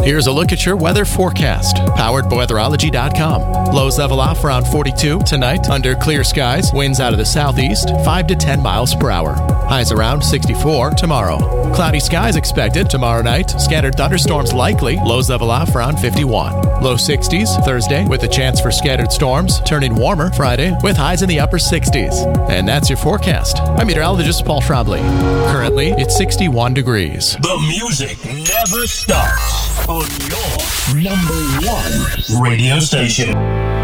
Here's a look at your weather forecast, powered by weatherology.com. Lows level off around 42 tonight under clear skies, winds out of the southeast, 5 to 10 miles per hour. Highs around 64 tomorrow. Cloudy skies expected tomorrow night, scattered thunderstorms likely, lows level off around 51. Low 60s Thursday with a chance for scattered storms, turning warmer Friday with highs in the upper 60s. And that's your forecast. I'm meteorologist Paul Schraubly. Currently, it's 61 degrees. The music never stops on your number one radio station.